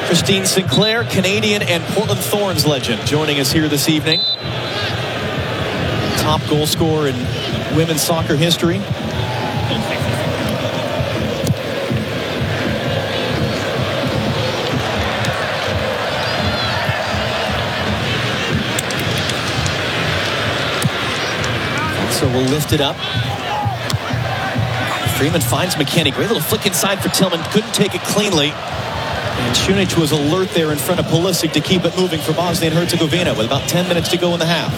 Christine Sinclair, Canadian and Portland Thorns legend, joining us here this evening. Top goal scorer in women's soccer history. So we'll lift it up. Freeman finds McKenny. Great little flick inside for Tillman. Couldn't take it cleanly. And Šunić was alert there in front of Pulisic to keep it moving for Bosnia and Herzegovina with about 10 minutes to go in the half.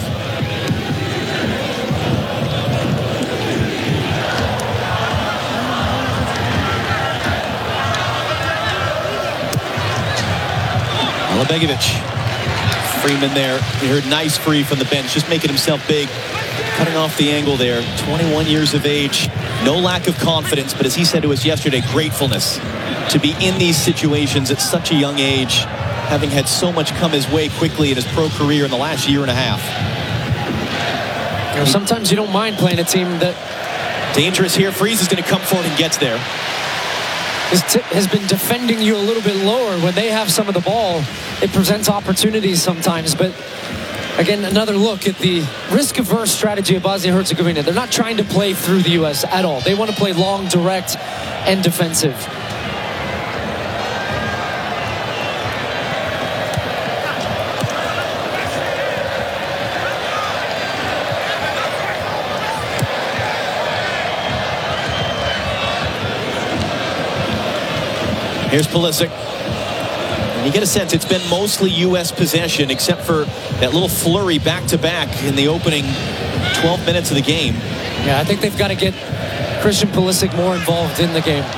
Alabegovic. Freeman there. You heard nice free from the bench, just making himself big. Cutting off the angle there. 21 years of age. No lack of confidence, but as he said to us yesterday, gratefulness to be in these situations at such a young age, having had so much come his way quickly in his pro career in the last year and a half. You know, sometimes you don't mind playing a team that... Dangerous here. Freeze is going to come forward and gets there. Has been defending you a little bit lower. When they have some of the ball, it presents opportunities sometimes, but again, another look at the risk-averse strategy of Bosnia-Herzegovina. They're not trying to play through the U.S. at all. They want to play long, direct, and defensive. Here's Pulisic. And you get a sense it's been mostly U.S. possession, except for that little flurry back-to-back in the opening 12 minutes of the game. Yeah, I think they've got to get Christian Pulisic more involved in the game.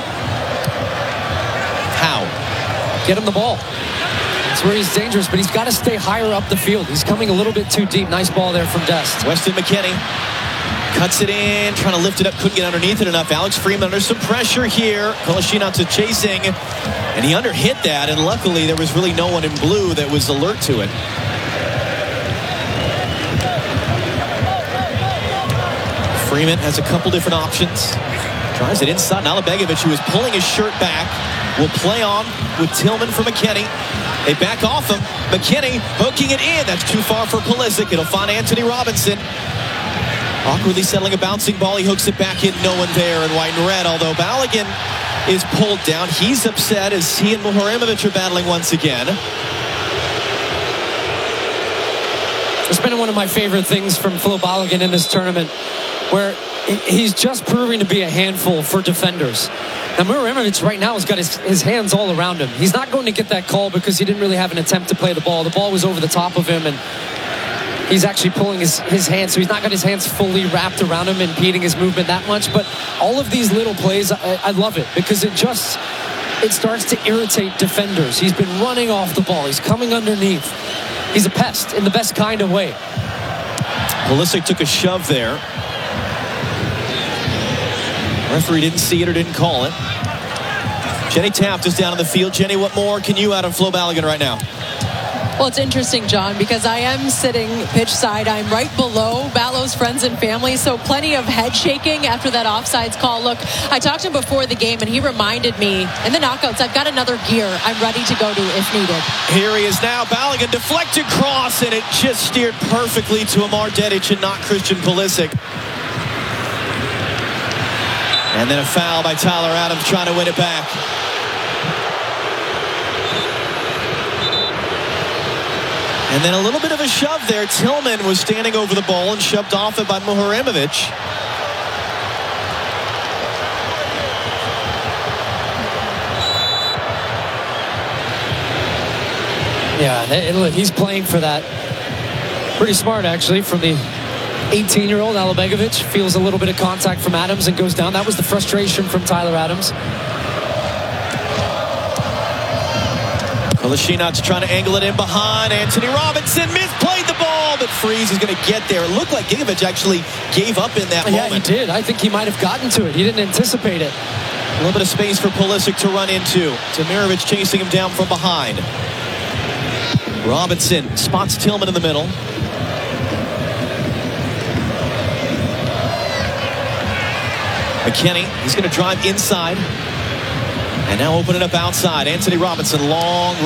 How? Get him the ball. That's where he's dangerous, but he's got to stay higher up the field. He's coming a little bit too deep. Nice ball there from Dest. Weston McKennie cuts it in, trying to lift it up, couldn't get underneath it enough. Alex Freeman under some pressure here. Kolasinac chasing, and he underhit that, and luckily there was really no one in blue that was alert to it. Freeman has a couple different options. Tries it inside. Alabegovic, who is pulling his shirt back, will play on with Tillman for McKennie. They back off him. McKennie hooking it in. That's too far for Pulisic. It'll find Anthony Robinson. Awkwardly settling a bouncing ball. He hooks it back in. No one there in white and red. Although Balogun is pulled down. He's upset as he and Muharremovich are battling once again. It's been one of my favorite things from Filip Balogun in this tournament, where he's just proving to be a handful for defenders. Now, Muharremovich right now has got his hands all around him. He's not going to get that call because he didn't really have an attempt to play the ball. The ball was over the top of him, and he's actually pulling his hands, so he's not got his hands fully wrapped around him, impeding his movement that much. But all of these little plays, I love it, because it starts to irritate defenders. He's been running off the ball. He's coming underneath. He's a pest in the best kind of way. Pulisic took a shove there. Referee didn't see it or didn't call it. Jenny Taft is down on the field. Jenny, what more can you out of Flo Balogun right now? Well, it's interesting, John, because I am sitting pitch side. I'm right below Balo's friends and family, so plenty of head shaking after that offsides call. Look, I talked to him before the game, and he reminded me, in the knockouts, I've got another gear I'm ready to go to if needed. Here he is now. Balogun deflected cross, and it just steered perfectly to Amar Dedic and not Christian Pulisic. And then a foul by Tyler Adams trying to win it back. And then a little bit of a shove there. Tillman was standing over the ball and shoved off it by Muharremovich. Yeah, look, he's playing for that. Pretty smart, actually, from the 18-year-old. Alabegovic feels a little bit of contact from Adams and goes down. That was the frustration from Tyler Adams. Kolasinac trying to angle it in behind. Anthony Robinson misplayed the ball, but Freeze is going to get there. It looked like Gigovic actually gave up in that moment. Yeah, he did. I think he might have gotten to it. He didn't anticipate it. A little bit of space for Pulisic to run into. Tamirovic chasing him down from behind. Robinson spots Tillman in the middle. McKennie, he's going to drive inside. And now open it up outside. Anthony Robinson, long